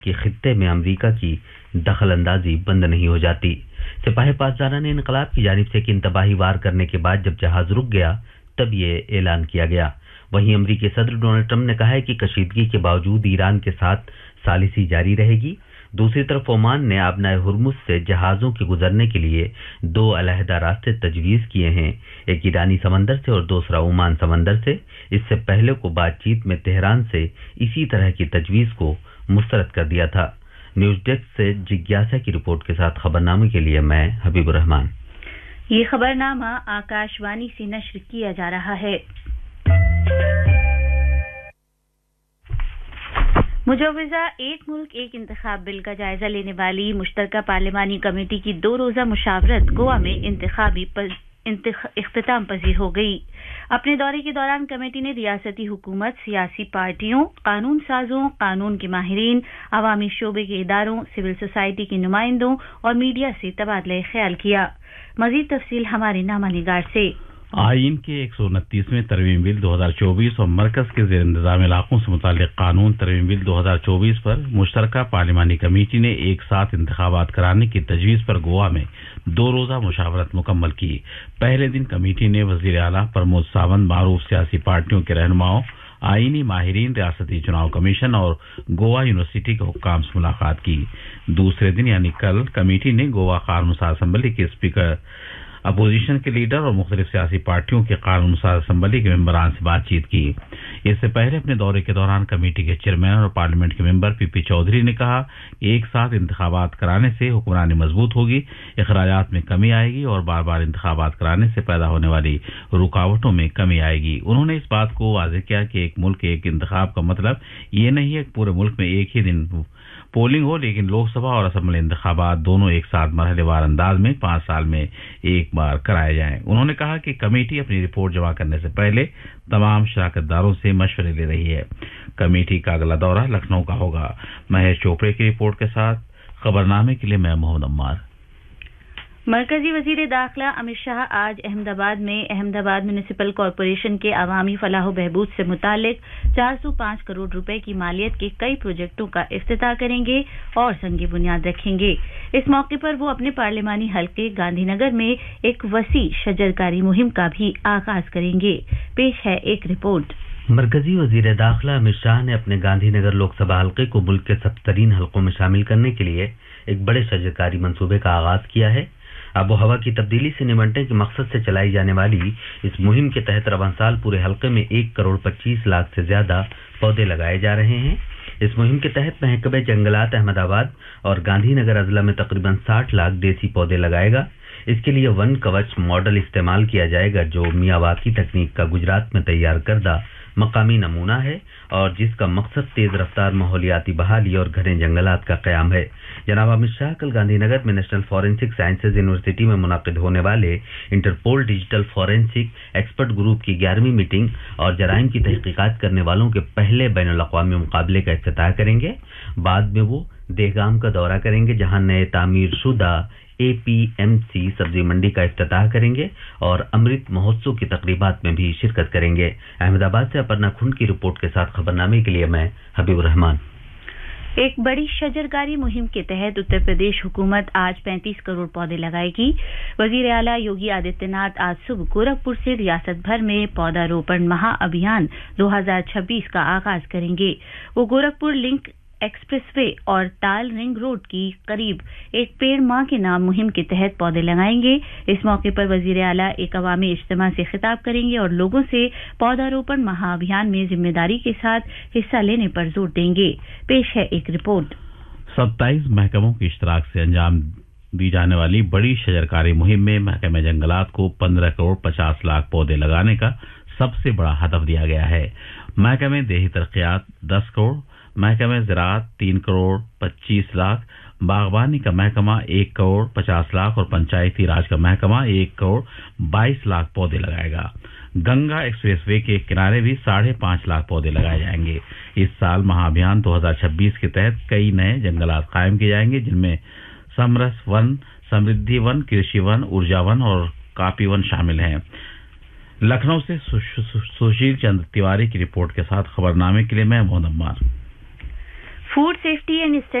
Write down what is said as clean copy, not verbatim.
कि खित्ते में अमेरिका की दखल अंदाजी बंद नहीं हो जाती। सिपाही पासदारान इनकलाब की जानिब से कि इंतबाही वार करने के बाद जब जहाज रुक गया तब ये ऐलान किया गया। वहीं अमेरिकी सदर डोनाल्ड ट्रंप ने कहा है कि कशीदगी के बावजूद ईरान के साथ सालिसी जारी रहेगी। दूसरी तरफ ओमान ने आबनाए हुर्मुज से जहाजों के गुजरने के लिए 2 अलहदा रास्ते तजवीज़ किए हैं, एक ईरानी समंदर से और दूसरा ओमान समंदर से। इससे पहले को बातचीत में तेहरान से इसी तरह की तजवीज़ को मुस्तरद कर दिया था। न्यूज डेस्क से जिज्ञासा की रिपोर्ट के साथ खबरनामे के लिए मैं हबीबुर रहमान। ये खबरनामा आकाशवाणी से नश्र किया जा रहा है। मुजव्वज़ा एक मुल्क एक इंतखाब बिल का जायजा लेने वाली मुश्तरका पार्लिमानी कमेटी की 2 रोज़ा मुशावरत गोवा में इंतखाबी इख्तिताम पजीर हो गई। अपने दौरे के दौरान कमेटी ने रियासती हुकूमत, सियासी पार्टियों, कानून साजों, कानून के माहिरीन, अवामी शोबे के इदारों, सिविल सोसाइटी के नुमाइंदों और मीडिया से तबादला ख्याल किया। मजीद तफसील हमारे नामा निगार से। आईन के 129वें तरमीम बिल 2024 और मरकज के ज़ेर इंतज़ाम इलाकों से मुताल्लिक़ कानून तरमीम बिल 2024 पर मुश्तरका पार्लिमानी कमेटी ने एक साथ इंतखाबात कराने की तजवीज़ पर गोवा में 2 रोज़ा मुशावरत मुकम्मल की। पहले दिन कमेटी ने वज़ीर आला प्रमोद सावंत, मारूफ सियासी पार्टियों के रहनुमाओं, आईनी माहिरीन, रियासती चुनाव कमीशन और गोवा यूनिवर्सिटी के हुक्काम से मुलाकात की। दूसरे दिन यानी कल कमेटी ने गोवा कानून साज असम्बली के स्पीकर, अपोजिशन के लीडर और मुख्तलिफ सियासी पार्टियों के कानून साज असम्बली के मेंबरान से बातचीत की। इससे पहले अपने दौरे के दौरान कमेटी के चेयरमैन और पार्लियामेंट के मेंबर पीपी चौधरी ने कहा कि एक साथ इंतखाबात कराने से हुक्मरानी मजबूत होगी, अखराजात में कमी आएगी और बार बार इंतखाबात कराने से पैदा होने वाली रुकावटों में कमी आएगी। उन्होंने इस बात को वाज़ेह किया कि एक मुल्क एक इंतखाब का मतलब ये नहीं है कि पूरे मुल्क में एक ही दिन पोलिंग हो, लेकिन लोकसभा और असम्बली इंतखाबात दोनों एक साथ मरहलेवार अंदाज में 5 साल में एक बार कराए जाएं। उन्होंने कहा कि कमेटी अपनी रिपोर्ट जमा करने से पहले तमाम शराकतदारों से मशवरे ले रही है। कमेटी का अगला दौरा लखनऊ का होगा। महेश चोपड़े की रिपोर्ट के साथ खबरनामे के लिए मैं मोहम्मद अम्मार। मरकजी वजीर दाखिला अमित शाह आज अहमदाबाद में अहमदाबाद म्यूनिसिपल कॉरपोरेशन के अवामी फलाह बहबूद से मुतालिक 405 करोड़ रुपए की मालियत के कई प्रोजेक्टों का इफ्तिताह करेंगे और संगी बुनियाद रखेंगे। इस मौके पर वो अपने पार्लिमानी हल्के गांधीनगर में एक वसी शजरकारी मुहिम का भी आगाज करेंगे। पेश है एक रिपोर्ट। मरकजी वजीर दाखिला अमित शाह ने अपने गांधीनगर लोकसभा हल्के को मुल्क के 70 हल्कों में शामिल करने के लिए एक बड़े शजरकारी मंसूबे का आगाज किया है। आबो हवा की तब्दीली से निपटने के मकसद से चलाई जाने वाली इस मुहिम के तहत रवान साल पूरे हल्के में 1 करोड़ 25 लाख से ज्यादा पौधे लगाए जा रहे हैं। इस मुहिम के तहत महकमे जंगलात अहमदाबाद और गांधीनगर अजला में तकरीबन 60 लाख देसी पौधे लगाएगा। इसके लिए वन कवच मॉडल इस्तेमाल किया जाएगा, जो मियावाकी तकनीक का गुजरात में तैयार करदा मकामी नमूना है और जिसका मकसद तेज रफ्तार माहौलियाती बहाली और घने जंगलात का क़याम है। जनाब अमित शाह कल गांधीनगर में नेशनल फॉरेंसिक साइंसेज यूनिवर्सिटी में मुनाकिद होने वाले interpole digital forensic expert group की 11वीं मीटिंग और जराइम की तहकीकात करने वालों के पहले बैनुल-अक़वामी मुकाबले का इफ्तिताह करेंगे। बाद में वो देहगाम का दौरा करेंगे, जहां नए तामीर शुदा APMC सब्जी मंडी का इफ्तिताह करेंगे और अमृत महोत्सव की तकरीबात में भी शिरकत करेंगे। अहमदाबाद से अपर्णा खुंड की रिपोर्ट के साथ खबरनामे के लिए मैं हबीबुर रहमान। एक बड़ी शजरकारी मुहिम के तहत उत्तर प्रदेश हुकूमत आज 35 करोड़ पौधे लगाएगी। वजीर आला योगी आदित्यनाथ आज सुबह गोरखपुर से रियासत भर में पौधारोपण महाअभियान 2026 का आगाज करेंगे। वो गोरखपुर लिंक एक्सप्रेसवे और ताल रिंग रोड की करीब एक पेड़ मां के नाम मुहिम के तहत पौधे लगाएंगे। इस मौके पर वजीर आला एक अवामी इज्तिमा से खिताब करेंगे और लोगों से पौधारोपण महाअभियान में जिम्मेदारी के साथ हिस्सा लेने पर जोर देंगे। पेश है एक रिपोर्ट। 27 महकमों के इश्तराक से अंजाम दी जाने वाली बड़ी शजरकारी मुहिम में महकमे जंगलात को 15 करोड़ 50 लाख पौधे लगाने का सबसे बड़ा हदफ दिया गया है। महकमे देही तरक्यात 10 करोड़, महकमे ज़राअत 3 करोड़ 25 लाख, बागवानी का महकमा 1 करोड़ 50 लाख और पंचायती राज का महकमा 1 करोड़ 22 लाख पौधे लगाएगा। गंगा एक्सप्रेसवे के किनारे भी 5.5 लाख पौधे लगाए जाएंगे। इस साल महाअभियान 2026 के तहत कई नए जंगलात कायम किए जाएंगे, जिनमें समरस वन, समृद्धि वन, कृषि वन, ऊर्जा वन और कापी वन शामिल हैं। लखनऊ से सुशील चंद्र तिवारी की रिपोर्ट के साथ खबरनामे के लिए मैं Mohammad Ammar. Food safety and